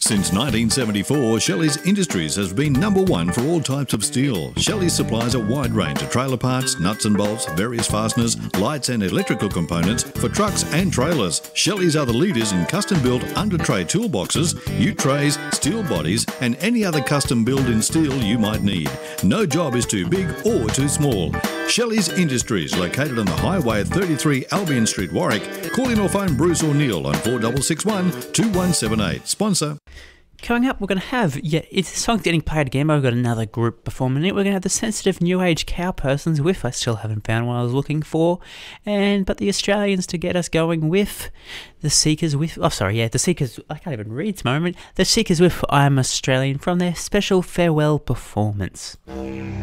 Since 1974, Shelley's Industries has been #1 for all types of steel. Shelley supplies a wide range of trailer parts, nuts and bolts, various fasteners, lights and electrical components for trucks and trailers. Shelley's are the leaders in custom-built under-tray toolboxes, ute trays, steel bodies and any other custom-build in steel you might need. No job is too big or too small. Shelley's Industries, located on the highway at 33 Albion Street, Warwick. Call in or phone Bruce or Neil on 4661 2178. Sponsor. Coming up, we're going to have, it's a song getting played again, but we've got another group performing it. We're going to have the Sensitive New Age Cowpersons with, I still haven't found what I was looking for, but the Australians to get us going with the Seekers with, the Seekers, I can't even read at the moment, the Seekers with I'm Australian from their special farewell performance.